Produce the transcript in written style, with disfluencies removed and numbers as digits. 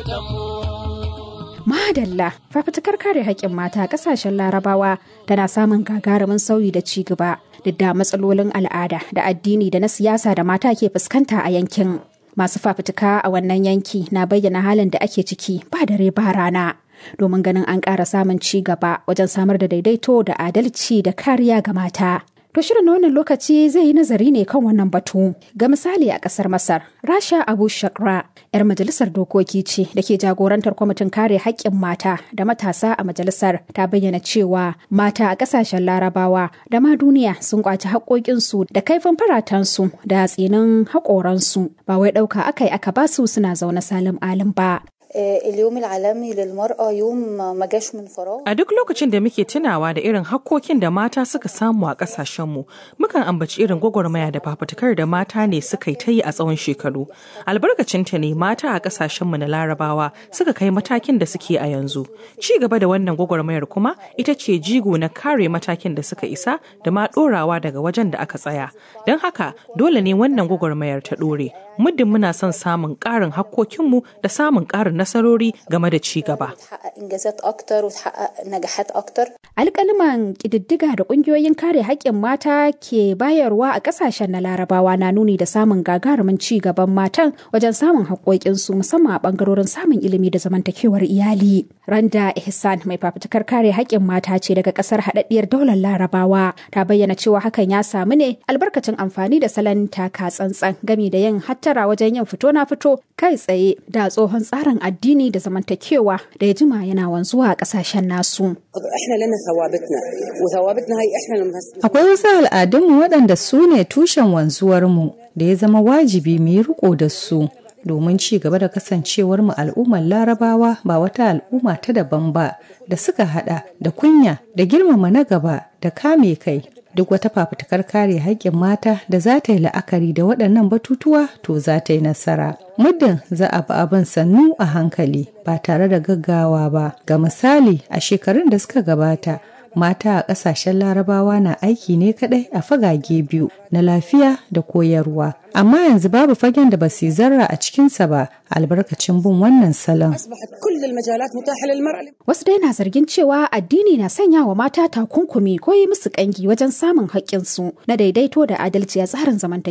Madalla, fafutukar kare haƙƙin mata a ƙasashen Larabawa tana samun gagarumin sauyi da ci gaba duk da matsalolin al'ada da addini da na siyasa da mata ke fuskanta a yankin. Masu fafutuka a wannan yanki na bayyana halin da ake ciki ba dare ba rana domin ganin an ƙara samun ci gaba wajen samar da daidaito da adalci da kariya ga mata. To shirin na wannan lokaci zai yi nazari ne kan wannan batu. Ga misali a ƙasar Masar, Rasha Abu Shakra, 'yar majalisar dokoki ce da ke jagorantar kwamitin kare haƙƙin mata da matasa a majalisar, ta bayyana cewa mata a ƙasashen Larabawa da ma duniya sun kwaci haƙƙoƙinsu da kaifin faratansu da tsinin haƙoransu, ba wai ɗauka akai aka basu suna zaune salim alim ba. A duk lokacin da muke tunawa da irin hakkokin da mata suka samu a ƙasashenmu, mukan ambaci irin gwagwarmaya da fafutukar da mata ne suka yi ta yi a tsawon shekaru. Albarkacinta ne mata a ƙasashenmu na Larabawa suka kai matakin da suke a yanzu. Ci gaba da wannan gwagwarmayar kuma ita ce jigo na kare matakin da suka isa da ma ɗorawa daga wajen da aka tsaya. Don haka dole ne wannan gwagwarmayar ta ɗore. Muddin muna son samun ƙarin hakkokinmu da samun ƙarin nasarori game da ci gaba. Alƙaliman ƙididdiga da ƙungiyoyin kare haƙƙin mata ke bayarwa a ƙasashen na Larabawa na nuni da samun gagarumin ci gaban matan wajen samun haƙƙoƙinsu musamman a ɓangarorin samun ilimi da zamantakewar iyali. Randa Ihsan mai fafutukar kare haƙƙin mata ce daga ƙasar haɗaɗɗiyar daular Larabawa, ta bayyana cewa hakan ya samu ne albarkacin amfani da salon taka tsantsan gami da yin hattara wajen yin fito na fito kai tsaye da tsohon tsarin addini da zamantakewa da ya jima yana wanzuwa a ƙasashen nasu. Akwai wasu al'adunmu waɗanda su ne tushen wanzuwarmu da ya zama wajibi mu yi riko da su domin ci gaba da kasancewarmu al'ummar Larabawa ba wata al'umma ta daban ba da suka hada da kunya da girmama na gaba da kame kai. Duk wata fafutukar kare haƙƙin mata da za ta yi la'akari da waɗannan batutuwa to za ta yi nasara. Muddin za a bi abin sannu a hankali ba tare da gaggawa ba. Ga misali, a shekarun da suka gabata, mata a ƙasashen Larabawa na aiki ne kaɗai a fagage biyu na lafiya da koyarwa. Amma yanzu babu fagen da ba su zarra a cikinsa ba albarkacin bin wannan salon. Wasu dai na zargin cewa addini na sanya wa mata takunkumi ko yi musu ƙangi wajen samun haƙƙinsu na daidaito da adalci a tsarin zamantakewa.